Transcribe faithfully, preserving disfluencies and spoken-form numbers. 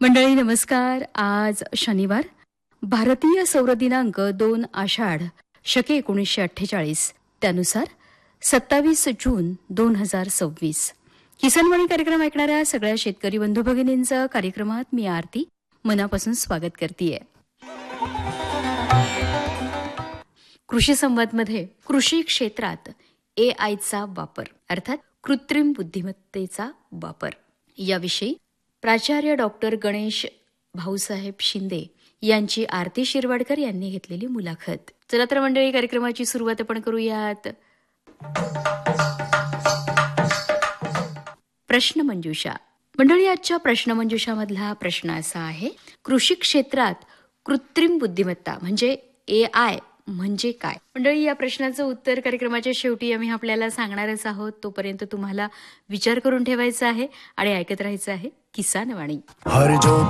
मंडळी नमस्कार. आज शनिवार, भारतीय सौर दिनांक दोन आषाढ शके एकोणीसशे अठ्ठेचाळीस, त्यानुसार सत्तावीस जून दोन हजार सव्वीस. किसानवाणी कार्यक्रम ऐकणाऱ्या सगळ्या शेतकरी बंधू भगिनींचं कार्यक्रमात मी आरती मनापासून स्वागत करतेय. कृषी संवादमध्ये कृषी क्षेत्रात ए आयचा वापर अर्थात कृत्रिम बुद्धिमत्तेचा वापर याविषयी प्राचार्य डॉक्टर गणेश भाऊसाहेब शिंदे यांची आरती शिरवाडकर यांनी घेतलेली मुलाखत. चला तर मंडळी, कार्यक्रमाची सुरुवात आपण करूयात. प्रश्नमंजुषा. मंडळी, आजच्या प्रश्नमंजुषामधला प्रश्न असा आहे, कृषी क्षेत्रात कृत्रिम बुद्धिमत्ता म्हणजे ए आय म्हणजे काय? मंडळी, या प्रश्नाचं उत्तर कार्यक्रमाच्या शेवटी आम्ही आपल्याला सांगणारच आहोत. तोपर्यंत तुम्हाला विचार करून ठेवायचा आहे आणि ऐकत राहायचं आहे किसानवाणी. हर जो